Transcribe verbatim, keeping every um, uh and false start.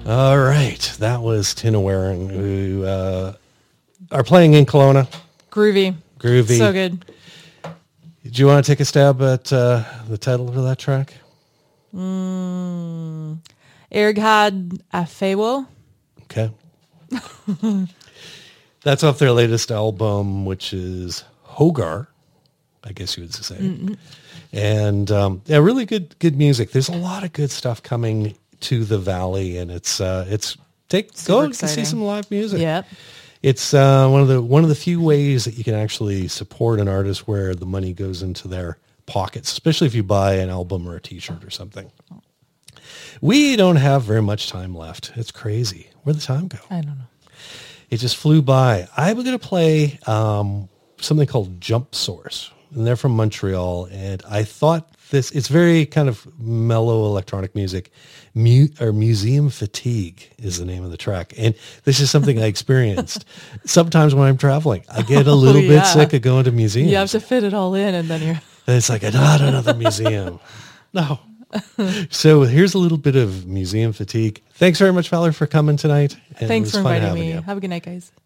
All right. That was Tina Waring, who uh, are playing in Kelowna. Groovy. Groovy. So good. Do you want to take a stab at uh, the title of that track? Mm, Erghad Afewo. Okay. That's off their latest album, which is Hogar, I guess you would say. Mm-hmm. And um, yeah, really good good music. There's a lot of good stuff coming to the Valley, and it's uh, it's take Super go exciting. and see some live music. Yep. It's uh, one of the one of the few ways that you can actually support an artist where the money goes into their pockets, especially if you buy an album or a T-shirt or something. We don't have very much time left. It's crazy. Where'd the time go? I don't know. It just flew by. I'm going to play um, something called Jump Source, and they're from Montreal. And I thought this, it's very kind of mellow electronic music. Mu- or Museum Fatigue is the name of the track. And this is something I experienced sometimes when I'm traveling. I get a little Oh, bit yeah. sick of going to museums. You have to fit it all in, and then you're... And it's like, not another museum. No. So here's a little bit of Museum Fatigue. Thanks very much, Valerie, for coming tonight. And Thanks it was for fun inviting having me. you. Have a good night, guys.